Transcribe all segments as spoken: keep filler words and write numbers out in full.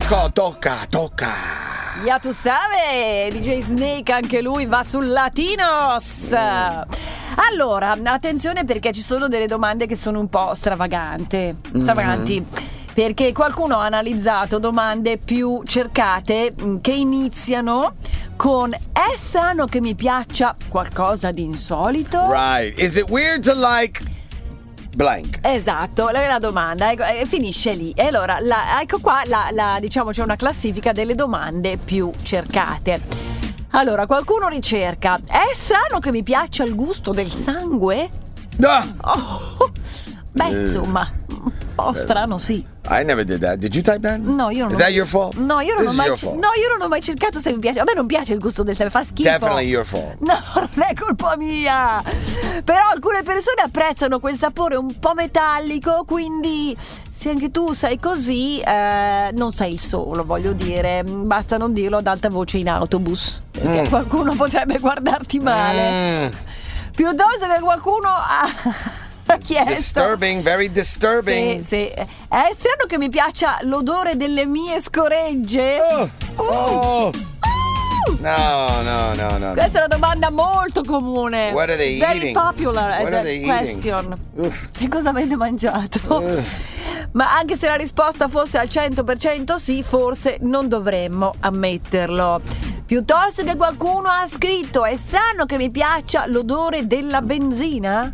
Francesco, tocca, tocca. Ya tu sabe, D J Snake anche lui va sul Latinos. Allora, attenzione perché ci sono delle domande che sono un po' stravagante, stravaganti. Mm-hmm. Perché qualcuno ha analizzato domande più cercate che iniziano con è strano che mi piaccia qualcosa di insolito? Right. Is it weird to like blank? Esatto, la, la domanda ecco, e finisce lì. E allora, la, ecco qua, la, la, diciamo c'è una classifica delle domande più cercate. Allora, qualcuno ricerca è strano che mi piaccia il gusto del sangue? Ah. Oh, beh, uh. insomma, un po' strano, sì. I never did that. Did you type that? No, io non Is ho... that your fault? No, io non This ho mai your c- fault. No, io non ho mai cercato se mi piace. A me non piace il gusto del sangue, fa schifo. Definitely your fault. No, non è colpa mia. Però alcune persone apprezzano quel sapore un po' metallico, quindi se anche tu sei così, eh, non sei il solo, voglio dire. Basta non dirlo ad alta voce in autobus, perché mm. qualcuno potrebbe guardarti male. Mm. Piuttosto che qualcuno ha chiesto. Disturbing, very disturbing. Sì, sì. È strano che mi piaccia l'odore delle mie scoregge? Oh, oh. Uh. No, no, no, no. Questa è una domanda molto comune. What are they It's very eating? popular What as are a they question. Uff. Che cosa avete mangiato? Uff. Ma anche se la risposta fosse al cento per cento sì, forse non dovremmo ammetterlo. Piuttosto che qualcuno ha scritto è strano che mi piaccia l'odore della benzina?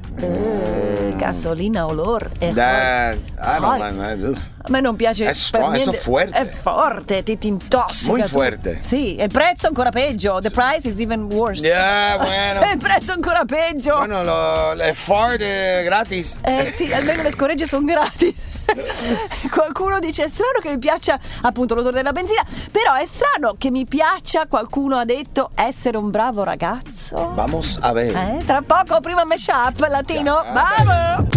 Uh, gasolina olor è That, I don't hot. mind. A me non piace. È strong, è so forte. È forte, ti, ti intossica. Muy tu. fuerte. Sì, e il prezzo è ancora peggio. The price is even worse. Yeah, bueno. Il prezzo è ancora peggio. Bueno, lo, le Ford è gratis. Eh sì, almeno le scoregge sono gratis. Qualcuno dice è strano che mi piaccia appunto l'odore della benzina, però è strano che mi piaccia, qualcuno ha detto, essere un bravo ragazzo. Vamos a ver. Eh, tra poco prima mashup latino. Ja, Vamos!